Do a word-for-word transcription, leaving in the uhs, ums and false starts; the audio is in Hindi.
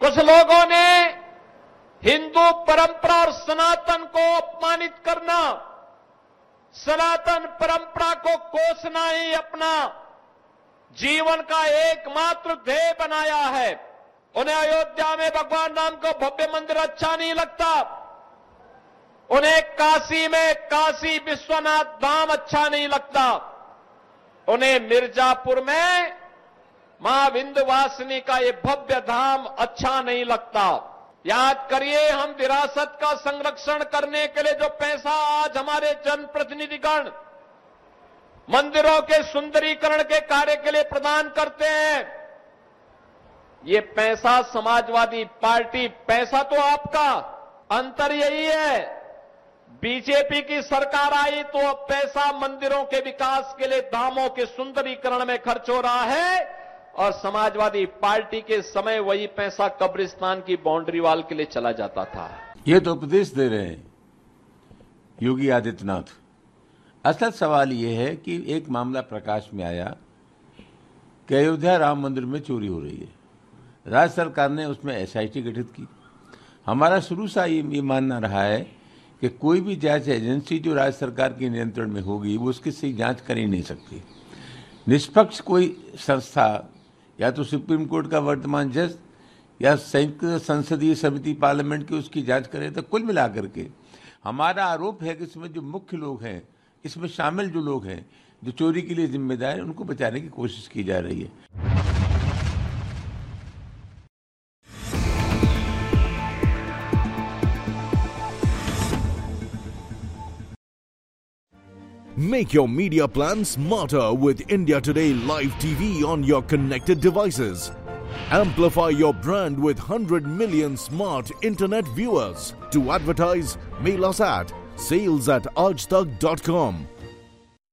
कुछ लोगों ने हिंदू परंपरा और सनातन को अपमानित करना, सनातन परंपरा को कोसना ही अपना जीवन का एकमात्र ध्येय बनाया है। उन्हें अयोध्या में भगवान राम को भव्य मंदिर अच्छा नहीं लगता, उन्हें काशी में काशी विश्वनाथ धाम अच्छा नहीं लगता, उन्हें मिर्जापुर में मां विंध्यवासिनी का ये भव्य धाम अच्छा नहीं लगता। याद करिए, हम विरासत का संरक्षण करने के लिए जो पैसा आज हमारे जनप्रतिनिधिगण मंदिरों के सुंदरीकरण के कार्य के लिए प्रदान करते हैं, ये पैसा समाजवादी पार्टी, पैसा तो आपका, अंतर यही है, बीजेपी की सरकार आई तो अब पैसा मंदिरों के विकास के लिए, धामों के सुंदरीकरण में खर्च हो रहा है, और समाजवादी पार्टी के समय वही पैसा कब्रिस्तान की बाउंड्री वॉल के लिए चला जाता था। ये तो उपदेश दे रहे हैं योगी आदित्यनाथ। असल सवाल ये है कि एक मामला प्रकाश में आया कि अयोध्या राम मंदिर में चोरी हो रही है। राज्य सरकार ने उसमें एसआईटी गठित की। हमारा शुरू से ये, ये मानना रहा है कि कोई भी जांच एजेंसी जो राज्य सरकार के नियंत्रण में होगी वो उसकी सही जांच कर ही नहीं सकती। निष्पक्ष कोई संस्था, या तो सुप्रीम कोर्ट का वर्तमान जज या संयुक्त संसदीय समिति पार्लियामेंट की उसकी जांच करे। तो कुल मिलाकर के हमारा आरोप है कि इसमें जो मुख्य लोग हैं, इसमें शामिल जो लोग हैं, जो चोरी के लिए जिम्मेदार हैं, उनको बचाने की कोशिश की जा रही है। Make your media plan smarter with India Today Live T V on your connected devices. Amplify your brand with one hundred million smart internet viewers. To advertise, mail us at sales at aajtak dot com.